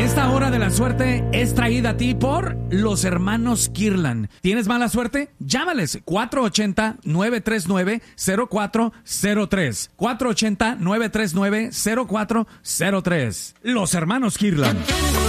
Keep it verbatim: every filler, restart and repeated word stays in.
Esta hora de la suerte es traída a ti por los hermanos Kirlan. ¿Tienes mala suerte? Llámales cuatro ocho cero, nueve tres nueve, cero cuatro cero tres. cuatro ocho cero, nueve tres nueve, cero cuatro cero tres. Los hermanos Kirlan.